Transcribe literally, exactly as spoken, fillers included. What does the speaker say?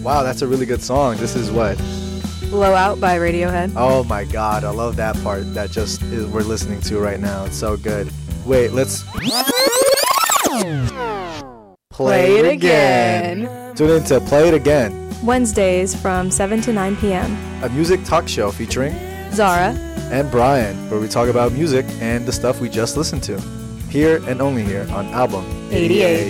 Wow, that's a really good song. This is what? Blowout by Radiohead. Oh my god, I love that part that just is we're listening to right now. It's so good. Wait, let's Play it again. Tune in to Play It Again, Wednesdays from seven to nine p.m. a music talk show featuring Zara and Brian, where we talk about music and the stuff we just listened to. Here and only here on Album eighty-eight.